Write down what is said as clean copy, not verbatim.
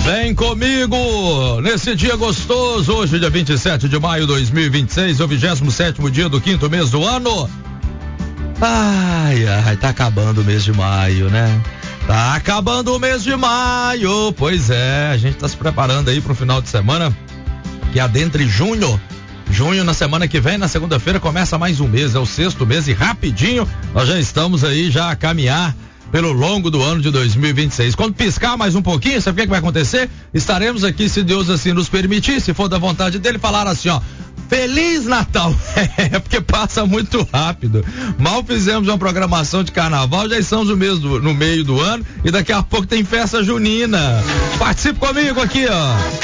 Vem comigo nesse dia gostoso, hoje dia 27 de maio de 2026, o 27º dia do 5º mês do ano. Ai, tá acabando o mês de maio, né? Tá acabando o mês de maio, pois é, a gente tá se preparando aí pro final de semana, que adentre junho, na semana que vem, na segunda-feira, começa mais um mês, é o 6º mês e rapidinho nós já estamos aí já a caminhar pelo longo do ano de 2026. Quando piscar mais um pouquinho, sabe o que vai acontecer? Estaremos aqui, se Deus assim nos permitir, se for da vontade dele, falar assim, ó, Feliz Natal. É porque passa muito rápido. Mal fizemos uma programação de carnaval, já estamos no meio do ano e daqui a pouco tem festa junina. Participe comigo aqui, ó.